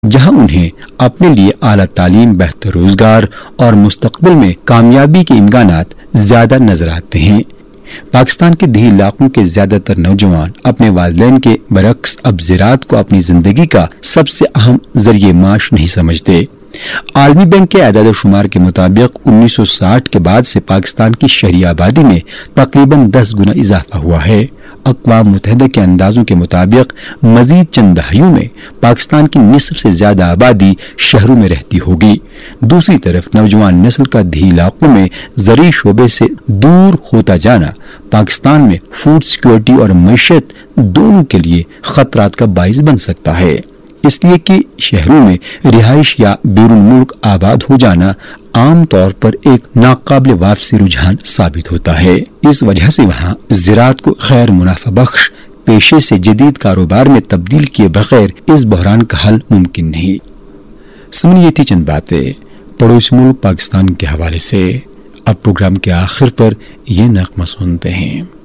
جہاں انہیں اپنے لیے اعلیٰ تعلیم، بہتر روزگار اور مستقبل میں کامیابی کے امکانات زیادہ نظر آتے ہیں۔ پاکستان کے دیہی علاقوں کے زیادہ تر نوجوان اپنے والدین کے برعکس اب زراعت کو اپنی زندگی کا سب سے اہم ذریعہ معاش نہیں سمجھتے۔ عالمی بینک کے اعداد و شمار کے مطابق 1960 کے بعد سے پاکستان کی شہری آبادی میں تقریباً 10 گنا اضافہ ہوا ہے۔ اقوام متحدہ کے اندازوں کے مطابق مزید چند دہائیوں میں پاکستان کی نصف سے زیادہ آبادی شہروں میں رہتی ہوگی۔ دوسری طرف نوجوان نسل کا دیہی علاقوں میں زرعی شعبے سے دور ہوتا جانا پاکستان میں فوڈ سیکورٹی اور معیشت دونوں کے لیے خطرات کا باعث بن سکتا ہے، اس لیے کہ شہروں میں رہائش یا بیرون ملک آباد ہو جانا عام طور پر ایک ناقابل واپسی رجحان ثابت ہوتا ہے۔ اس وجہ سے وہاں زراعت کو غیر منافع بخش پیشے سے جدید کاروبار میں تبدیل کیے بغیر اس بحران کا حل ممکن نہیں۔ سمجھ یہ تھی چند باتیں پڑوسی ملک پاکستان کے حوالے سے۔ اب پروگرام کے آخر پر یہ نغمہ سنتے ہیں۔